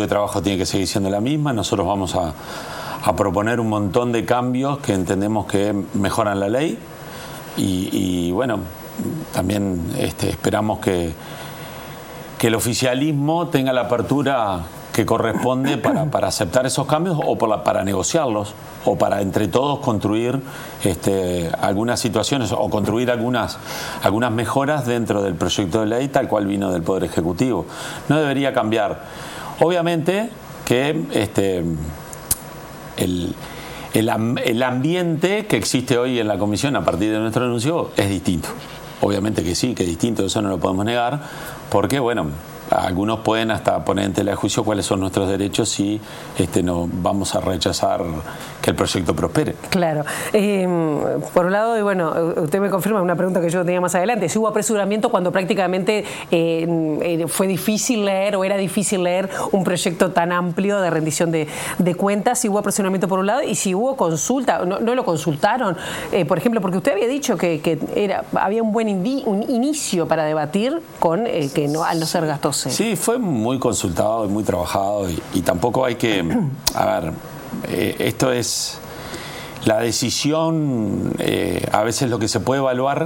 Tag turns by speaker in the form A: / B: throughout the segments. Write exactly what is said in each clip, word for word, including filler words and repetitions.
A: actitud de trabajo tiene que seguir siendo la misma. Nosotros vamos a, a proponer un montón de cambios que entendemos que mejoran la ley y, y bueno, también este, esperamos que, que el oficialismo tenga la apertura que corresponde para, para aceptar esos cambios o para, para negociarlos o para entre todos construir este, algunas situaciones o construir algunas, algunas mejoras dentro del proyecto de ley tal cual vino del Poder Ejecutivo. No debería cambiar. Obviamente que este, el, el, el ambiente que existe hoy en la Comisión a partir de nuestro anuncio es distinto. Obviamente que sí, que es distinto, eso no lo podemos negar, porque bueno, algunos pueden hasta poner en tela de juicio cuáles son nuestros derechos si este, no vamos a rechazar que el proyecto prospere.
B: Claro. Eh, por un lado, y bueno, usted me confirma una pregunta que yo tenía más adelante, si hubo apresuramiento cuando prácticamente eh, fue difícil leer o era difícil leer un proyecto tan amplio de rendición de, de cuentas, si hubo apresuramiento por un lado y si hubo consulta, no, no lo consultaron, eh, por ejemplo, porque usted había dicho que, que era, había un buen indi, un inicio para debatir con eh, que no, al no ser gastoso.
A: Sí, fue muy consultado y muy trabajado y, y tampoco hay que, a ver, eh, esto es la decisión, eh, a veces lo que se puede evaluar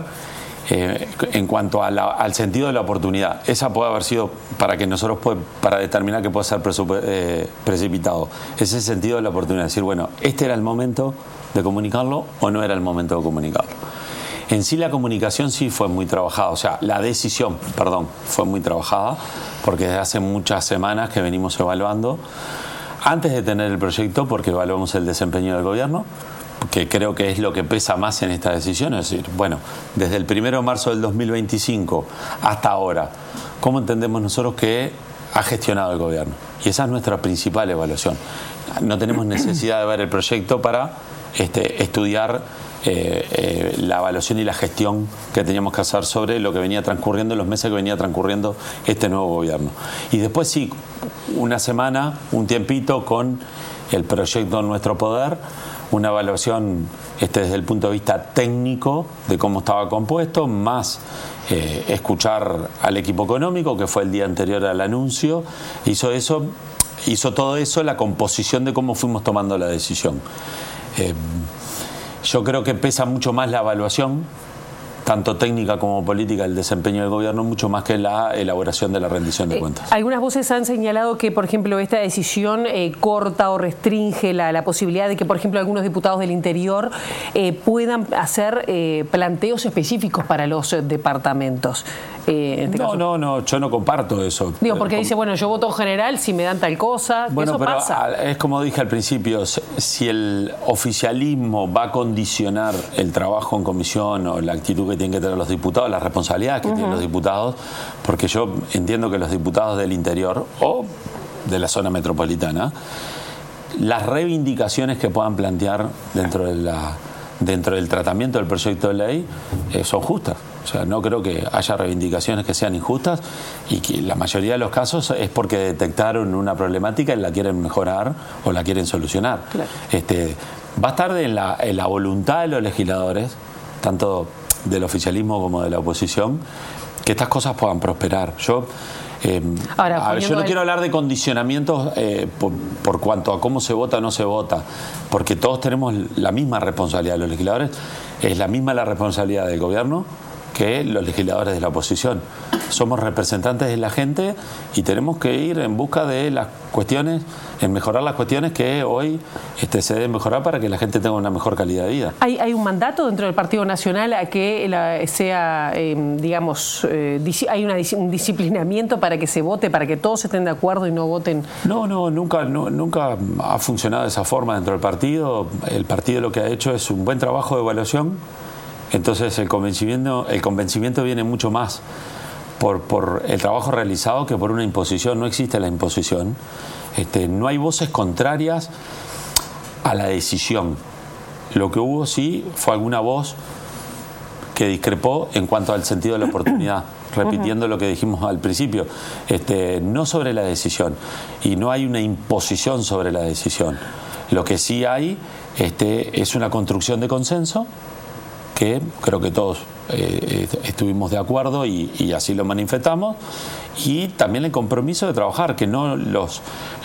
A: eh, en cuanto a la, al sentido de la oportunidad. Esa puede haber sido para que nosotros, puede, para determinar que puede ser eh, precipitado. Ese sentido de la oportunidad, decir, bueno, este era el momento de comunicarlo o no era el momento de comunicarlo. En sí la comunicación sí fue muy trabajada, o sea, la decisión, perdón, fue muy trabajada, porque desde hace muchas semanas que venimos evaluando, antes de tener el proyecto, porque evaluamos el desempeño del gobierno, que creo que es lo que pesa más en esta decisión, es decir, bueno, desde el primero de marzo del dos mil veinticinco hasta ahora, ¿cómo entendemos nosotros que ha gestionado el gobierno? Y esa es nuestra principal evaluación. No tenemos necesidad de ver el proyecto para este, estudiar Eh, eh, la evaluación y la gestión que teníamos que hacer sobre lo que venía transcurriendo en los meses que venía transcurriendo este nuevo gobierno. Y después sí, una semana, un tiempito con el proyecto en nuestro poder, una evaluación este, desde el punto de vista técnico de cómo estaba compuesto, más eh, escuchar al equipo económico, que fue el día anterior al anuncio, hizo eso, hizo todo eso la composición de cómo fuimos tomando la decisión. Eh, Yo creo que pesa mucho más la evaluación, tanto técnica como política, del desempeño del gobierno, mucho más que la elaboración de la rendición de cuentas.
B: Eh, algunas voces han señalado que, por ejemplo, esta decisión eh, corta o restringe la, la posibilidad de que, por ejemplo, algunos diputados del interior eh, puedan hacer eh, planteos específicos para los eh, departamentos. Eh, en este
A: no,
B: caso.
A: no, no, yo no comparto eso.
B: Digo, porque dice, bueno, yo voto general si me dan tal cosa,
A: bueno,
B: eso
A: pero
B: pasa.
A: Es como dije al principio, si el oficialismo va a condicionar el trabajo en comisión o la actitud que tienen que tener los diputados, las responsabilidades que uh-huh. tienen los diputados, porque yo entiendo que los diputados del interior o de la zona metropolitana, las reivindicaciones que puedan plantear dentro de la dentro del tratamiento del proyecto de ley eh, son justas. O sea, no creo que haya reivindicaciones que sean injustas y que la mayoría de los casos es porque detectaron una problemática y la quieren mejorar o la quieren solucionar. Claro. Este, va a estar en la, en la voluntad de los legisladores, tanto del oficialismo como de la oposición, que estas cosas puedan prosperar. Yo Eh, Ahora, a ver, yo no el... quiero hablar de condicionamientos eh, por, por cuanto a cómo se vota o no se vota, porque todos tenemos la misma responsabilidad. Los legisladores, es la misma la responsabilidad del gobierno que los legisladores de la oposición. Somos representantes de la gente y tenemos que ir en busca de las cuestiones, en mejorar las cuestiones que hoy este, se deben mejorar para que la gente tenga una mejor calidad de vida.
B: ¿Hay, hay un mandato dentro del Partido Nacional a que la, sea, eh, digamos, eh, hay una, un disciplinamiento para que se vote, para que todos estén de acuerdo y no voten?
A: No, no, nunca, no, nunca ha funcionado de esa forma dentro del partido. El partido lo que ha hecho es un buen trabajo de evaluación. Entonces el convencimiento, el convencimiento viene mucho más por, por el trabajo realizado que por una imposición. No existe la imposición. Este, no hay voces contrarias a la decisión. Lo que hubo sí fue alguna voz que discrepó en cuanto al sentido de la oportunidad, repitiendo lo que dijimos al principio, este, no sobre la decisión, y no hay una imposición sobre la decisión. Lo que sí hay este, es una construcción de consenso que creo que todos eh, estuvimos de acuerdo y, y así lo manifestamos, y también el compromiso de trabajar, que no los,